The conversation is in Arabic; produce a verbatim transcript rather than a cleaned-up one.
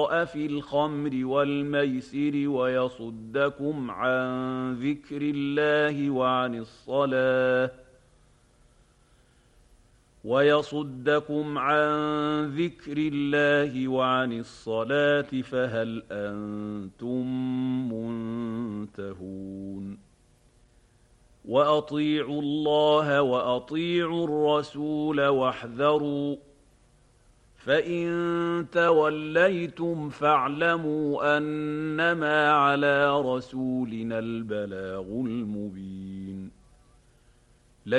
في الخمر والميسر ويصدكم عن ذكر الله وعن الصلاة ويصدكم عن ذكر الله وعن الصلاة فهل أنتم منتهون وأطيعوا الله وأطيعوا الرسول واحذروا فإن توليتم فاعلموا أنما على رسولنا البلاغ المبين